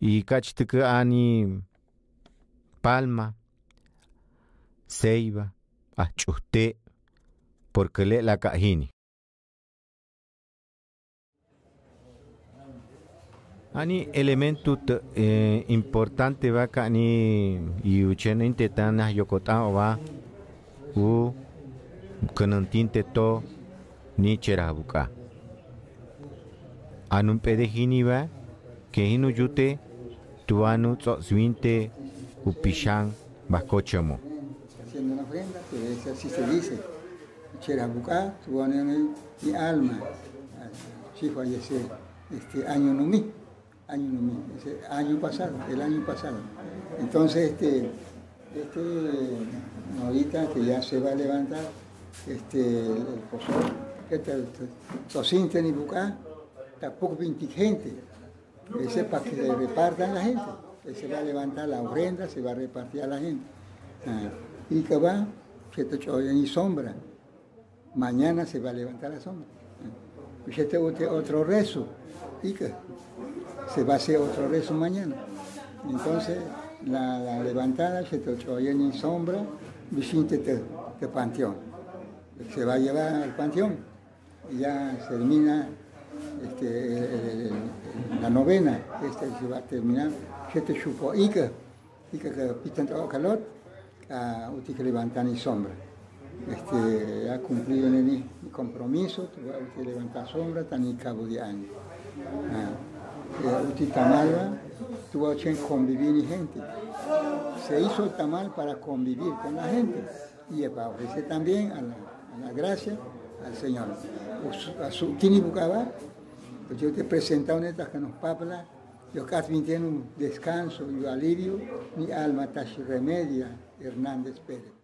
y cachtuka ani palma, ceiba, achuste, porque le la cajini. Ani elemento importante va ni yuchen intentana yokota va u kanantinte to ni cherabuka. Anun pedejini va que hinu yute tuanu tzoswinte upishan bakochamo. Haciendo una ofrenda, que así se dice. Cherabuka, tuanu mi alma. Sí falleció año numí. Año pasado, el año pasado. Entonces, ahorita que ya se va a levantar, el pozor, que Sosinte ni Bucá, tampoco 20 gente. Ese es para que le repartan a la gente. Se va a levantar la ofrenda, se va a repartir a la gente. Y que va, que te choyan y sombra. Mañana se va a levantar la sombra. Y este otro rezo. Y que se va a hacer otro rezo mañana. Entonces, la levantada se te oye en sombra, visite de panteón. Se va a llevar al panteón y ya se termina la novena. Se va a terminar. Se te chupó y que pitan todo calor, usted que levantan en sombra. Ha cumplido en el compromiso, usted levantar sombra, tan y cabo de año. Usted tamal tuvo que convivir con gente. Se hizo el tamal para convivir con la gente y para ofrecer también a la gracia al Señor. A su tini bucaba, pues yo te presento en esta que nos papla, yo casi tiene un descanso y alivio, mi alma tashi remedia, Hernández Pérez.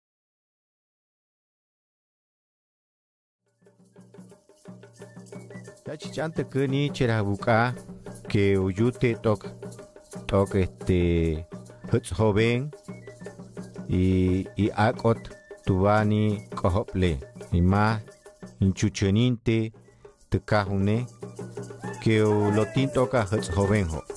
Chante que ni cherabuka que uyute tok joven y akot tubani kohople y más inchucheninte te cajune que lo tinto ka joven ho.